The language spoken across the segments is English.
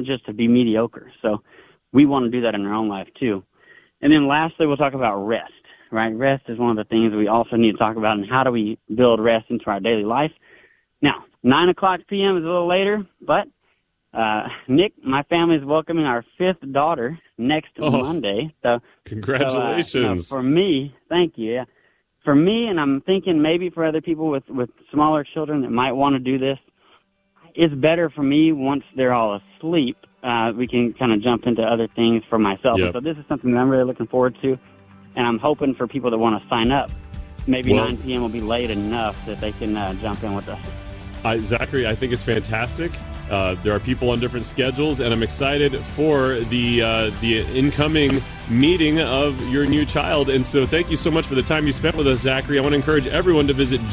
not just to be mediocre. So we want to do that in our own life too. And then lastly, we'll talk about rest, right? Rest is one of the things we also need to talk about, and how do we build rest into our daily life. Now, 9 o'clock p.m. is a little later, but Nick, my family is welcoming our 5th daughter next Monday. So congratulations. For me, thank you. Yeah. For me, and I'm thinking maybe for other people with smaller children that might want to do this, it's better for me once they're all asleep. We can kind of jump into other things for myself. Yep. So this is something that I'm really looking forward to, and I'm hoping for people that want to sign up. Maybe 9 p.m. will be late enough that they can jump in with us. Zachary, I think it's fantastic. There are people on different schedules, and I'm excited for the incoming meeting of your new child. And so thank you so much for the time you spent with us, Zachary. I want to encourage everyone to visit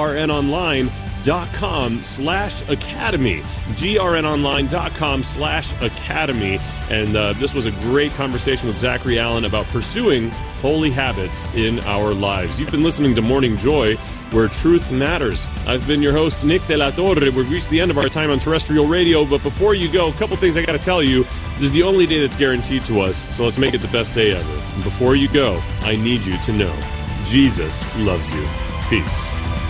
grnonline.com/academy. grnonline.com/academy. And this was a great conversation with Zachary Allen about pursuing holy habits in our lives. You've been listening to Morning Joy, where truth matters. I've been your host, Nick De La Torre. We've reached the end of our time on terrestrial radio, but before you go, a couple things I got to tell you. This is the only day that's guaranteed to us, so let's make it the best day ever. And before you go, I need you to know Jesus loves you. Peace.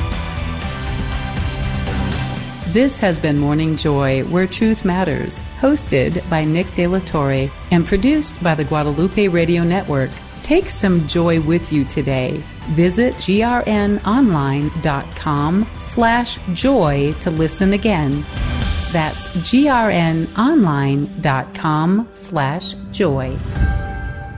This has been Morning Joy, where truth matters, hosted by Nick De La Torre and produced by the Guadalupe Radio Network. Take some joy with you today. Visit grnonline.com/joy to listen again. That's grnonline.com/joy.